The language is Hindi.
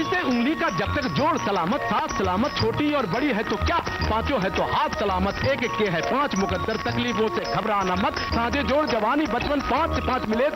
से उंगली का जब तक जोड़ सलामत, साथ सलामत, छोटी और बड़ी है तो क्या, पांचों है तो हाथ सलामत, एक एक के है 5 मुकद्दर, तकलीफों से घबराना मत, साझे जोड़ जवानी बचपन 5 से 5 मिले